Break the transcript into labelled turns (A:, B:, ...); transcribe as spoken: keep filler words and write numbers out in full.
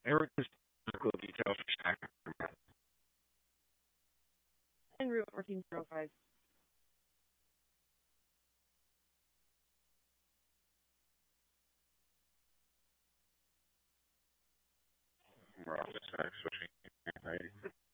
A: Everything's technical details for Sacramento.
B: And Route fourteen oh five.
A: We're all just uh, switching.